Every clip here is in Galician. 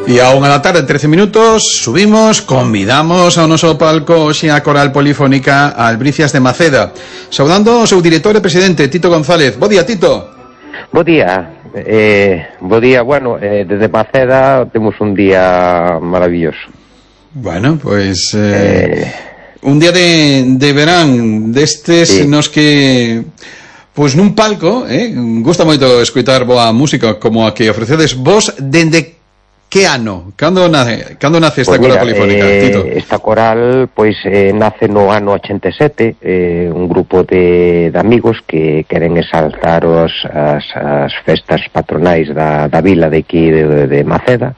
E a 1:00 da tarde, 13 minutos, subimos, convidamos ao noso palco hoxe a Coral Polifónica Albricias de Maceda, saudando o seu director e presidente, Tito González. Bo día, Tito. Bo día, bueno, desde Maceda temos un día maravilloso. Bueno, pues un día de verán destes sí. Nos que pois nun palco, gusta moito escoitar boa música como a que ofrecedes vos dende que ano? Cando nace esta coral polifónica, Tito? Esta coral pois nace no ano 87, un grupo de amigos que queren exaltar as festas patronais da vila de aquí de Maceda.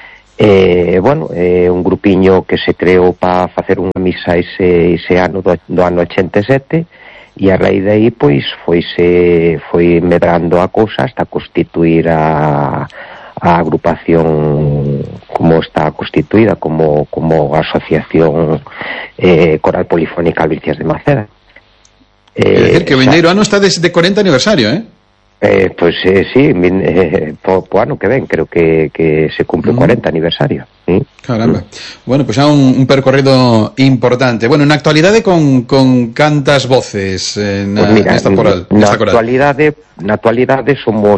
Un grupiño que se creou para facer unha misa ese ano do ano 87, e a raíz de aí pois foi medrando a cousa hasta constituir a agrupación como está constituída como asociación Coral Polifónica Albricias de Maceda. É dicir que o vindeiro ano está de 40 aniversario, sí, po ano que ven creo que se cumple o 40 aniversario. Caramba. Bueno, pues xa un percorrido importante. Bueno, na actualidade con cantas voces nesta coral? Na actualidade somos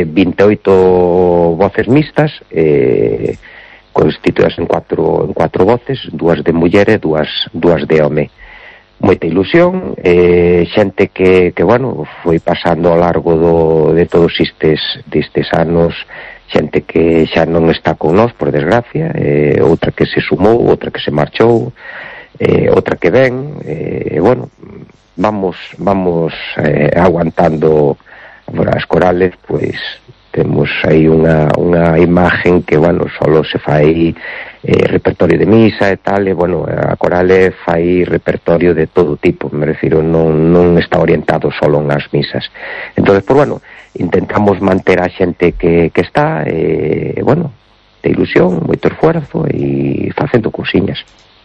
28 voces mixtas, constituídas en cuatro voces, dúas de muller e dúas de home. Moita ilusión, xente que foi pasando ao largo de todos destes anos, xente que xa non está con nós, por desgracia, outra que se sumou, outra que se marchou, outra que ven, vamos aguantando as corales, pois temos aí unha imagen que, solo se fai repertorio de misa e tal, a corale fai repertorio de todo tipo, me refiro, non está orientado solo nas misas. Entonces, intentamos manter a xente que está, de ilusión, moito esfuerzo e facendo cousiñas.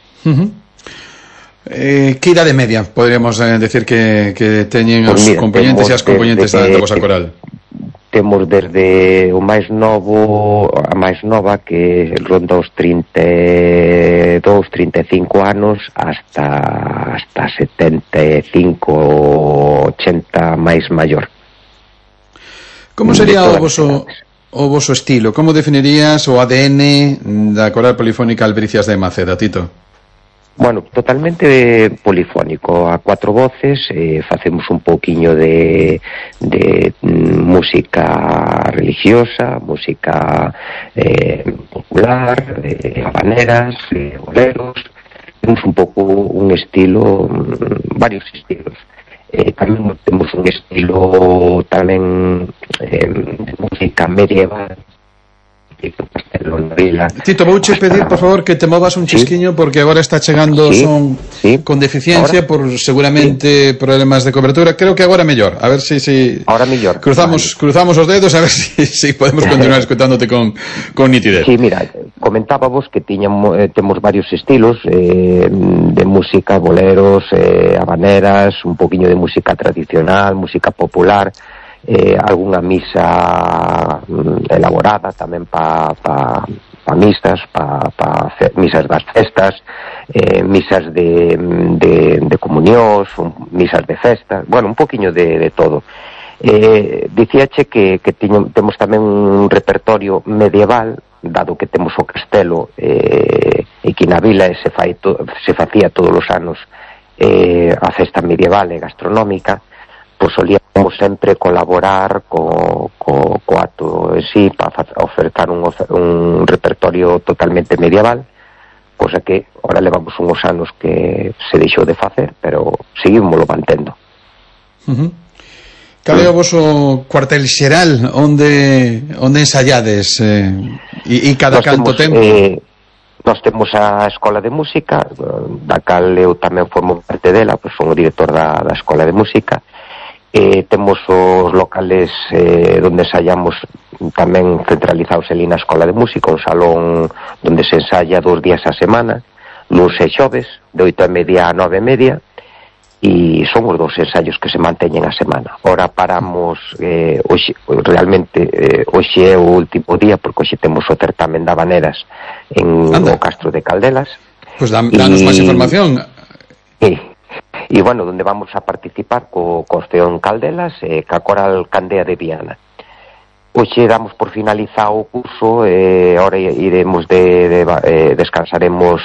Que idade media podríamos decir que teñen os componentes e as componentes da vosa coral? Temos desde o máis novo a máis nova, que ronda os 32, 35 anos hasta 75, 80 máis maior. Como sería o voso estilo? Como definirías o ADN da Coral Polifónica Albricias de Maceda, Tito? Totalmente polifónico, a cuatro voces, facemos un pouquiño de música religiosa, música popular, habaneras, boleros, temos un pouco un estilo, varios estilos. Tamén temos un estilo tamén de música medieval. Tito, vouche pedir, por favor, que te movas un chisquiño, porque agora está chegando son con deficiencia por seguramente problemas de cobertura. Creo que agora mellor. A ver si ahora mellor. Cruzamos os dedos a ver si podemos continuar escutándote con nitidez. Sí, mira, comentábamos que temos varios estilos de música, boleros, habaneras, un poquinho de música tradicional, música popular, algunha misa elaborada tamén pa misas, pa misas das festas, misas de comunións, misas de festas, un poquinho de todo. Dicíache que temos tamén un repertorio medieval, dado que temos o castelo e que na vila se facía todos os anos a festa medieval e gastronómica, pois solíamos sempre colaborar co acto en sí para ofertar un repertorio totalmente medieval, cosa que ahora levamos uns anos que se deixou de facer, pero seguimoslo mantendo. Cal é o voso cuartel xeral onde ensaiades e cada canto tempo? Nós temos a Escola de Música, da cal eu tamén formo parte dela, pois son o director da Escola de Música. Temos os locales onde ensaiamos tamén centralizados ali na Escola de Música, un salón onde se ensaya 2 días a semana, luns e xoves, de 8:30 a 9:30, e son os 2 ensaios que se manteñen a semana. Ora paramos hoxe, realmente hoxe é o último día, porque hoxe temos o certamen de habaneras no Castro de Caldelas. Pues danos máis información. E bueno, donde vamos a participar co Orfeón Caldelas e ca Coral Candea de Viana. Hoxe damos por finalizado o curso, ahora iremos descansaremos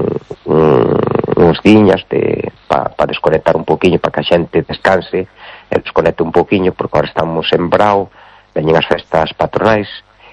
uns diñas para desconectar un poquinho, para que a xente descanse e desconecte un poquinho, porque agora estamos en Brao, veñen as festas patronais,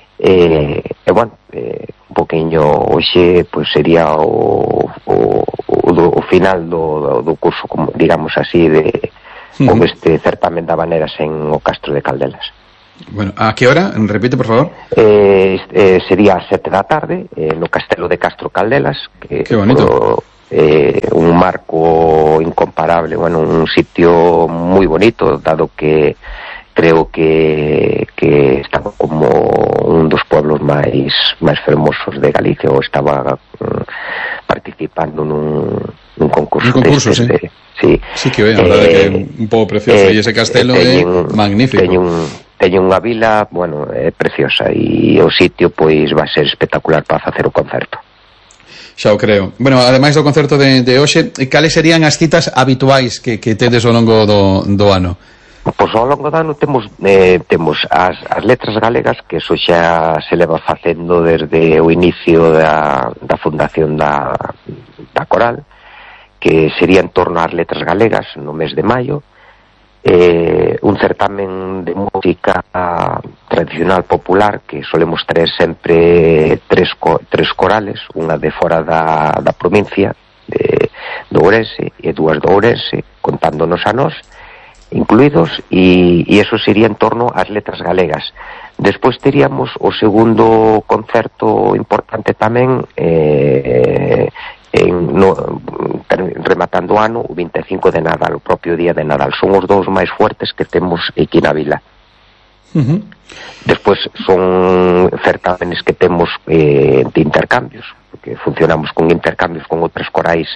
bueno, un poquinho hoxe pues, sería o final do curso, como, digamos así, con este certamen de habaneras en o Castro de Caldelas. Bueno, ¿a qué hora? Repite, por favor. Sería a 7 da tarde, no Castelo de Castro Caldelas. Qué bonito. Un marco incomparable, bueno, un sitio muy bonito, dado que creo que estaba como un dos pueblos máis fermosos de Galicia, ou estaba participando nun concurso. Un concurso, sí. Sí, que a verdade que é un pouco precioso, e ese castelo é magnífico. Teño unha vila, bueno, preciosa, e o sitio pois vai ser espectacular para facer o concerto. Xa o creo. Bueno, ademais do concerto de hoxe, cales serían as citas habituais que tedes ao longo do ano? Pois ao longo do ano temos as letras galegas, que eso xa se leva facendo desde o inicio da fundación da coral, que sería en torno ás letras galegas no mes de maio. Un certamen de música tradicional popular, que solemos traer sempre tres corales, unha de fora da provincia de Ourense e dúas de Ourense, contándonos a nós incluídos, e eso sería en torno ás letras galegas. Despois teríamos o segundo concerto importante tamén, rematando o ano, o 25 de Nadal, o propio día de Nadal. Son os dous máis fuertes que temos aquí na vila. Despois son certámenes que temos de intercambios, porque funcionamos con intercambios con outras corais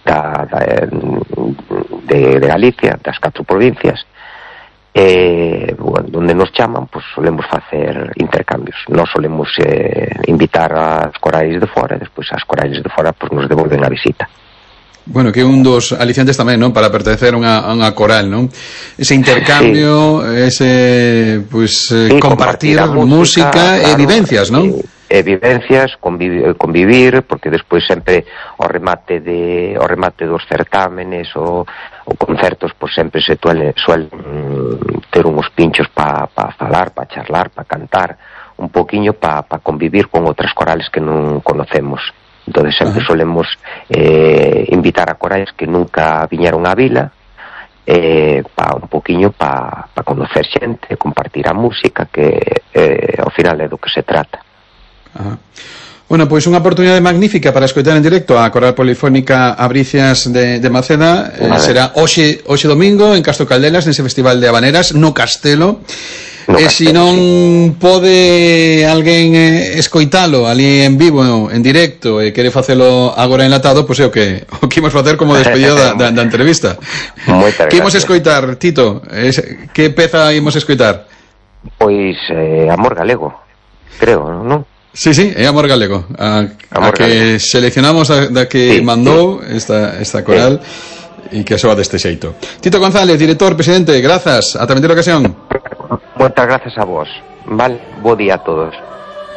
de Galicia, das 4 provincias, bueno, donde nos chaman, pues solemos facer intercambios. Nos solemos invitar as corais de fora, e despois as corais de fora pues nos devolven a visita. Bueno, que un dos aliciantes tamén, non, para pertenecer a unha coral, non? Ese intercambio, ese pues compartir música claro, e vivencias, non? Vivencias, convivir, porque despois sempre ao remate dos certámenes ou concertos, pois sempre se suelen ter uns pinchos para falar, para charlar, para cantar un poquinho, para convivir con outras corales que non conocemos. Entón sempre solemos invitar a corais que nunca viñeron á vila, para un poquinho para conocer xente, compartir a música, que ao final é do que se trata. Bueno, pois unha oportunidade magnífica para escoitar en directo a Coral Polifónica Abricias de Maceda. Será hoxe domingo en Castro Caldelas, nese festival de habaneras no Castelo. E se non pode alguén escoitalo ali en vivo, en directo, e quere facelo agora enlatado, pois é o que imos facer como despedida da entrevista. Que imos escoitar, Tito? Que peza imos escoitar? Pois Amor Galego, creo, non? Sí, é Amor Galego, a que seleccionamos da que mandou esta coral, e que soa deste xeito. Tito González, director, presidente, grazas, ata a outra ocasión. Moitas grazas a vos. Vale, bo día a todos.